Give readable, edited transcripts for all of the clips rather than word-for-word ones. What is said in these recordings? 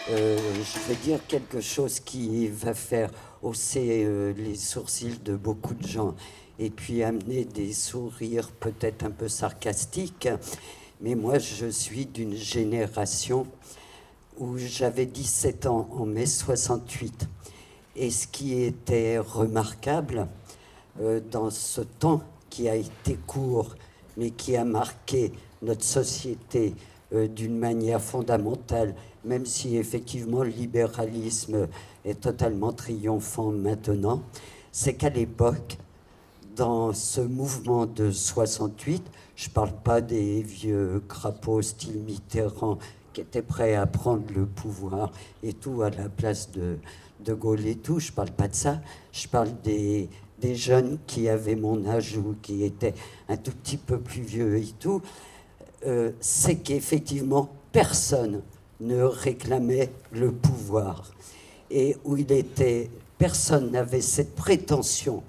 Je vais dire quelque chose qui va faire hausser les sourcils de beaucoup de gens et puis amener des sourires peut-être un peu sarcastiques. Mais moi, je suis d'une génération où j'avais 17 ans en mai 68. Et ce qui était remarquable dans ce temps qui a été court, mais qui a marqué notre société d'une manière fondamentale, même si effectivement le libéralisme est totalement triomphant maintenant, c'est qu'à l'époque, dans ce mouvement de 68, je ne parle pas des vieux crapauds style Mitterrand qui étaient prêts à prendre le pouvoir et tout à la place de Gaulle et tout, je ne parle pas de ça, je parle des jeunes qui avaient mon âge ou qui étaient un tout petit peu plus vieux et tout, c'est qu'effectivement, personne ne réclamait le pouvoir. Et où il était, personne n'avait cette prétention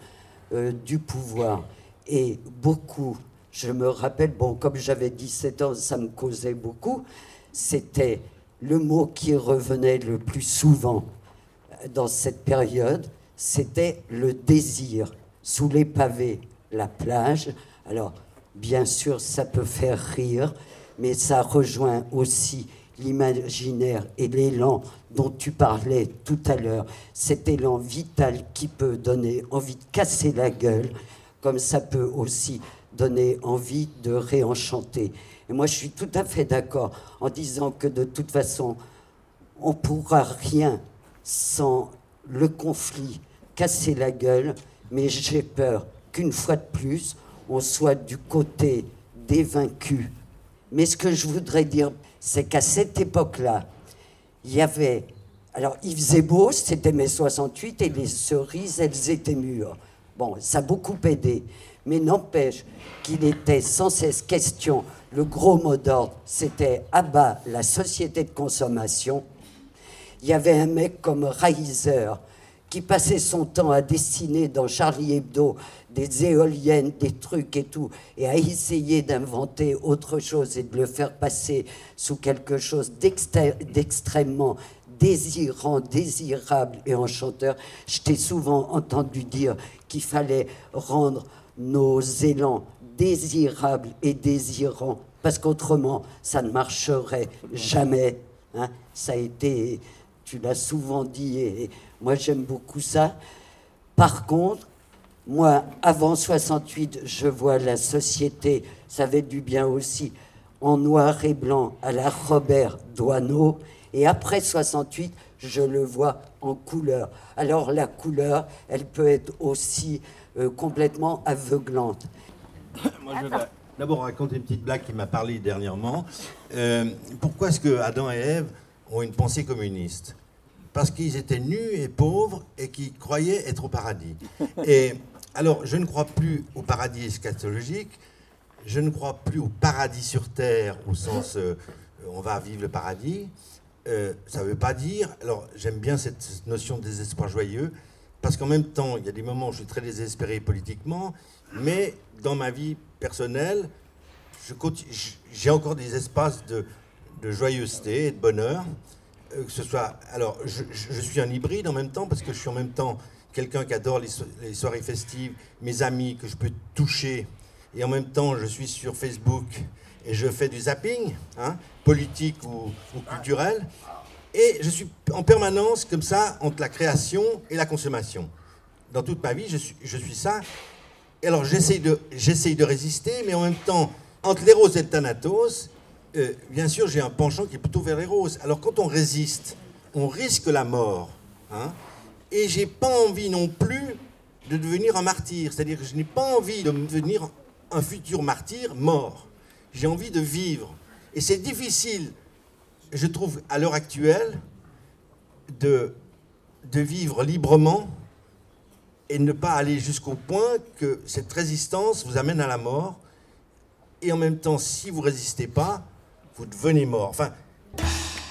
du pouvoir. Et beaucoup, je me rappelle, bon, comme j'avais 17 ans, ça me causait beaucoup, c'était le mot qui revenait le plus souvent dans cette période, c'était le désir. Sous les pavés, la plage. Alors, bien sûr, ça peut faire rire, mais ça rejoint aussi l'imaginaire et l'élan dont tu parlais tout à l'heure, cet élan vital qui peut donner envie de casser la gueule, comme ça peut aussi donner envie de réenchanter. Et moi, je suis tout à fait d'accord en disant que de toute façon, on ne pourra rien sans le conflit, casser la gueule, mais j'ai peur qu'une fois de plus, on soit du côté des vaincus. Mais ce que je voudrais dire, c'est qu'à cette époque-là, il y avait... Alors, il faisait beau, c'était mai 68, et les cerises, elles étaient mûres. Bon, ça a beaucoup aidé. Mais n'empêche qu'il était sans cesse question, le gros mot d'ordre, c'était « abat la société de consommation ». Il y avait un mec comme Reiser qui passait son temps à dessiner dans Charlie Hebdo des éoliennes, des trucs et tout, et à essayer d'inventer autre chose et de le faire passer sous quelque chose d'extrêmement désirant, désirable et enchanteur. Je t'ai souvent entendu dire qu'il fallait rendre nos élans désirables et désirants, parce qu'autrement, ça ne marcherait jamais. Hein. Ça a été... Tu l'as souvent dit, et moi j'aime beaucoup ça. Par contre, moi, avant 68, je vois la société, ça avait du bien aussi, en noir et blanc, à la Robert Doisneau, et après 68, je le vois en couleur. Alors la couleur, elle peut être aussi complètement aveuglante. Moi, je vais d'abord raconter une petite blague qui m'a parlé dernièrement. Pourquoi est-ce que Adam et Ève ont une pensée communiste? Parce qu'ils étaient nus et pauvres et qu'ils croyaient être au paradis. Et alors, je ne crois plus au paradis eschatologique, je ne crois plus au paradis sur terre au sens on va vivre le paradis. Ça ne veut pas dire... Alors, j'aime bien cette notion de désespoir joyeux, parce qu'en même temps, il y a des moments où je suis très désespéré politiquement, mais dans ma vie personnelle, j'ai encore des espaces de joyeuseté et de bonheur. Que ce soit, alors, je suis un hybride en même temps, parce que je suis en même temps quelqu'un qui adore les soirées festives, mes amis que je peux toucher, et en même temps, je suis sur Facebook et je fais du zapping, hein, politique ou culturel, et je suis en permanence comme ça entre la création et la consommation. Dans toute ma vie, je suis ça. Et alors, j'essaye de résister, mais en même temps, entre l'éros et le thanatos, bien sûr, j'ai un penchant qui est plutôt vers les roses. Alors, quand on résiste, on risque la mort. Hein, et j'ai pas envie non plus de devenir un martyr. C'est-à-dire que je n'ai pas envie de devenir un futur martyr mort. J'ai envie de vivre. Et c'est difficile, je trouve, à l'heure actuelle, de vivre librement et ne pas aller jusqu'au point que cette résistance vous amène à la mort. Et en même temps, si vous ne résistez pas, vous devenez mort. Enfin,